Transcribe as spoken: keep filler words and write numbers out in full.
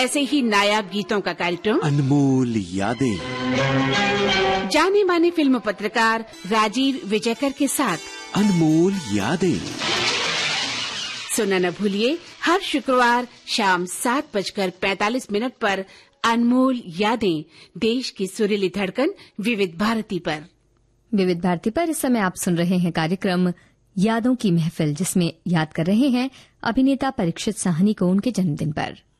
ऐसे ही नायाब गीतों का कार्यक्रम अनमोल यादें, जाने माने फिल्म पत्रकार राजीव विजयकर के साथ अनमोल यादें। सुनना न भूलिए हर शुक्रवार शाम सात बजकर पैंतालीस मिनट पर अनमोल यादें, देश की सुरीली धड़कन विविध भारती पर। विविध भारती पर इस समय आप सुन रहे हैं कार्यक्रम यादों की महफिल, जिसमें याद कर रहे हैं अभिनेता परीक्षित साहनी को उनके जन्मदिन पर।